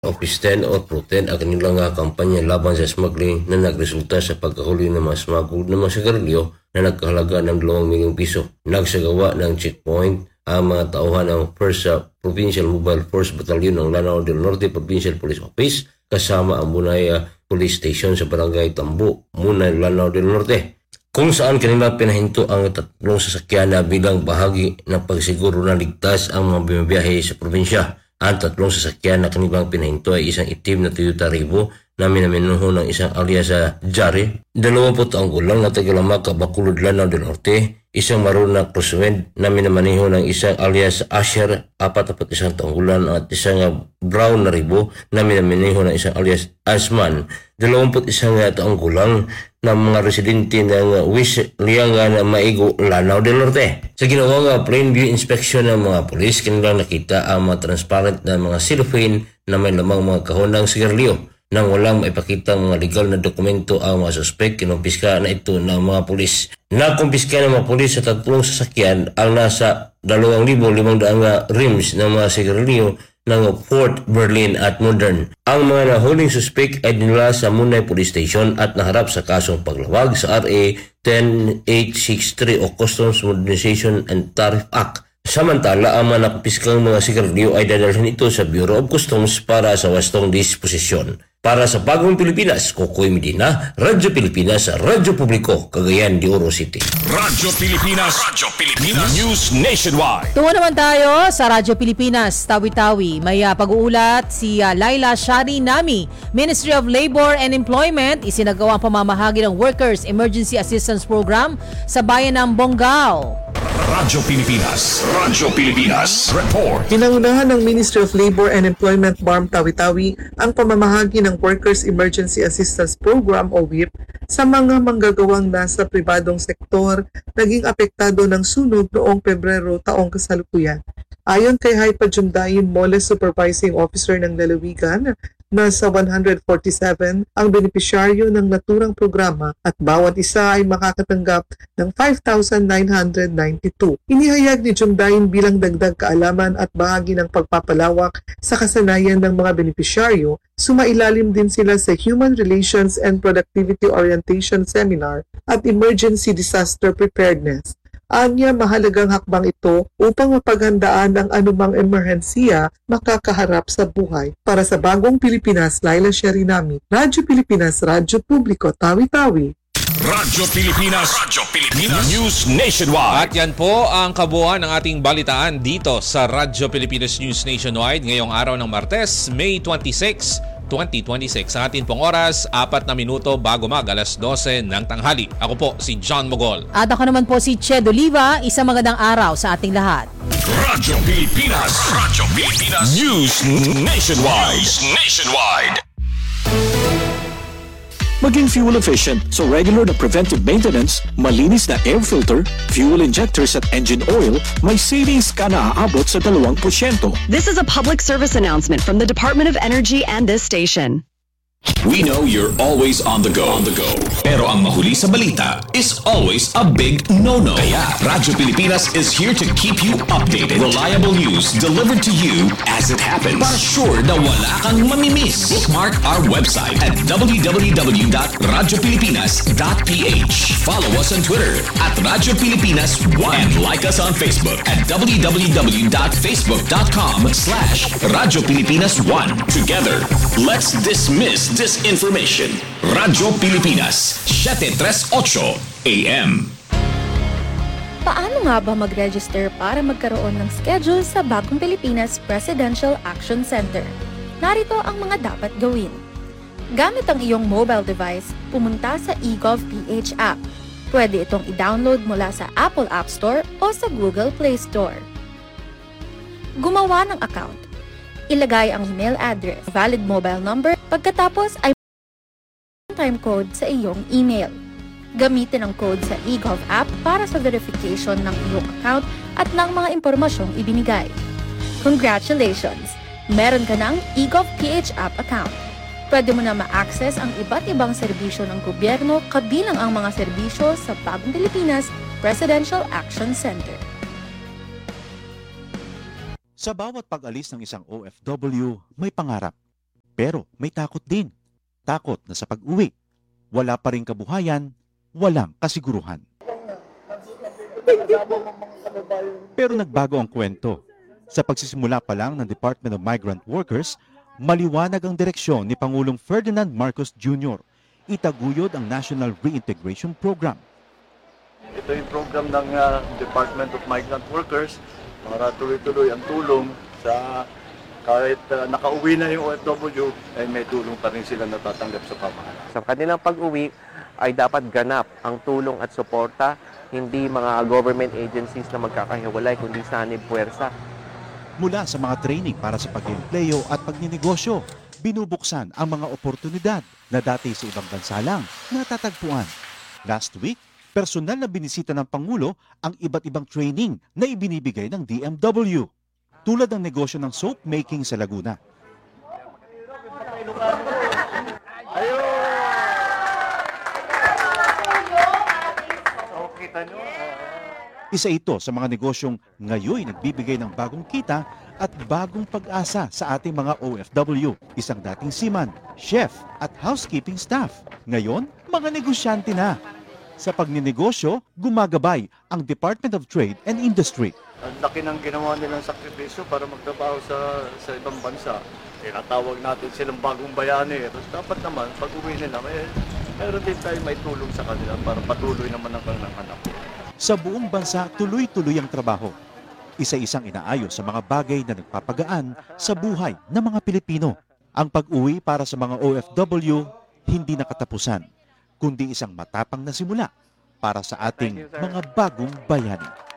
Office 10 o Pro 10 ang kanilang kampanya laban sa smuggling na nagresulta sa pagkahuli ng mga smuggled na mga sigarilyo na nagkahalaga ng 2 milyong piso. Nagsagawa ng checkpoint ang mga tauhan ng 1st Provincial Mobile Force Battalion ng Lanao del Norte Provincial Police Office kasama ang Munay Police Station sa Barangay Tambo, Munay, Lanao del Norte, kung saan kanila pinahinto ang 3 sasakyan na bilang bahagi ng pagsiguro na ligtas ang mga bumibiyahe sa probinsya. Ang 3 sasakyan na kanilang pinahinto ay isang itim na Toyota Revo na minaminuho ng isang alias sa Jari, 20 taong gulang na taga-Lamak, Bacolod, Lanao del Norte, isang maroon na Crosswind na minamaniho ng isang alias Asher, 41 taong gulang, at isang brown na Revo na minamaniho ng isang alias Asman, 21 taong gulang, ng mga residente ng Wisliangan na Maigo, Lanao del Norte. Sa ginawang plain view inspection ng mga pulis, kanilang nakita ang mga transparent na mga cellophane na may lamang mga kahon ng sigarilyo. Nang walang maipakita mga legal na dokumento ang mga suspek, kinumpiska na ito ng mga pulis. Nakumpiska ng mga pulis sa 3 sasakyan ang nasa 2,500 rims ng mga sigarilyo ng Fort Berlin at Modern. Ang mga nahuling suspek ay dinala sa Munay Police Station at naharap sa kasong paglawag sa RA 10863 o Customs Modernization and Tariff Act. Samantala, ang mga nakumpiskang mga sigarilyo ay dadalhin ito sa Bureau of Customs para sa wastong disposisyon. Para sa Bagong Pilipinas, Kokoy Medina, Radyo Pilipinas, Radyo Publiko, Cagayan de Oro City. Radyo Pilipinas News Nationwide. Tungo naman tayo sa Radyo Pilipinas, Tawi-Tawi. May pag-uulat si Laila Shari Nami, Ministry of Labor and Employment, isinagawa ang pamamahagi ng Workers Emergency Assistance Program sa bayan ng Bonggao. Radyo Pilipinas Report. Pinangunahan ng Ministry of Labor and Employment BARM Tawi-Tawi ang pamamahagi ng Workers Emergency Assistance Program o WIP sa mga manggagawang nasa pribadong sektor naging apektado ng sunog noong Pebrero taong kasalukuyan. Ayon kay Haipa Jumdayin Mole Supervising Officer ng Lalawigan, nasa 147 ang benepisyaryo ng naturang programa at bawat isa ay makakatanggap ng 5,992. Inihayag ni Jumdayin bilang dagdag kaalaman at bahagi ng pagpapalawak sa kasanayan ng mga benepisyaryo, sumailalim din sila sa Human Relations and Productivity Orientation Seminar at Emergency Disaster Preparedness. Anya, mahalagang hakbang ito upang mapaghandaan ang anumang emerhensiya makakaharap sa buhay. Para sa Bagong Pilipinas, Laila Sherinami, Radyo Pilipinas, Radyo Publiko, Tawi-Tawi. Radyo Pilipinas News Nationwide. At yan po ang kabuuan ng ating balitaan dito sa Radyo Pilipinas News Nationwide ngayong araw ng Martes, May 26, 2026. Sa atin pong oras, 4 na minuto bago alas 12 ng tanghali. Ako po si John Mogol. At ako naman po si Ched Oliva. Isang magandang araw sa ating lahat. Radyo Pilipinas News Nationwide. Maging fuel efficient, so regular na preventive maintenance, malinis na air filter, fuel injectors at engine oil, may savings ka na aabot sa 2%. This is a public service announcement from the Department of Energy and this station. We know you're always on the go. Pero ang mahuli sa balita is always a big no-no. Kaya Radyo Pilipinas is here to keep you updated. Reliable news delivered to you as it happens. Para sure na wala kang mamimiss. Bookmark our website at www.radiopilipinas.ph. Follow us on Twitter at Radyo Pilipinas 1 and like us on Facebook at www.facebook.com/Radyo Pilipinas 1. Together, let's dismiss disinformation. Radyo Pilipinas, 738 AM. Paano nga ba mag-register para magkaroon ng schedule sa Bagong Pilipinas Presidential Action Center? Narito ang mga dapat gawin. Gamit ang iyong mobile device, pumunta sa eGov.ph app. Pwede itong i-download mula sa Apple App Store o sa Google Play Store. Gumawa ng account. Ilagay ang email address, valid mobile number, pagkatapos ay time code sa iyong email. Gamitin ang code sa eGov app para sa verification ng iyong account at ng mga impormasyong ibinigay. Congratulations! Meron ka ng eGov.ph app account. Pwede mo na ma-access ang iba't ibang serbisyo ng gobyerno kabilang ang mga serbisyo sa Bagong Pilipinas Presidential Action Center. Sa bawat pag-alis ng isang OFW, may pangarap. Pero may takot din. Takot na sa pag-uwi, wala pa rin kabuhayan, walang kasiguruhan. Pero nagbago ang kwento. Sa pagsisimula pa lang ng Department of Migrant Workers, maliwanag ang direksyon ni Pangulong Ferdinand Marcos Jr. Itaguyod ang National Reintegration Program. Ito yung program ng Department of Migrant Workers para tuloy-tuloy ang tulong sa kahit nakauwi na yung OFW, ay may tulong pa rin sila natatanggap sa pamahalaan. Sa kanilang pag-uwi ay dapat ganap ang tulong at suporta, hindi mga government agencies na magkakahiwalay, kundi sanib puwersa. Mula sa mga training para sa pag-empleyo at pagninegosyo, binubuksan ang mga oportunidad na dati sa ibang bansa lang natatagpuan. Last week, personal na binisita ng Pangulo ang iba't ibang training na ibinibigay ng DMW. Tulad ng negosyo ng soap making sa Laguna. Isa ito sa mga negosyong ngayon nagbibigay ng bagong kita at bagong pag-asa sa ating mga OFW. Isang dating seaman, chef at housekeeping staff. Ngayon, mga negosyante na. Sa pagninegosyo, gumagabay ang Department of Trade and Industry. Ang laki ng ginawa nilang sakripisyo para magtrabaho sa ibang bansa. Tinatawag natin silang bagong bayani. Tapos dapat naman, pag uwi nila, meron din tayo may tulong sa kanila para patuloy naman ang kanilang anak. Sa buong bansa, tuloy-tuloy ang trabaho. Isa-isang inaayos sa mga bagay na nagpapagaan sa buhay ng mga Pilipino. Ang pag-uwi para sa mga OFW, hindi na katapusan, kundi isang matapang na simula para sa ating mga bagong bayani.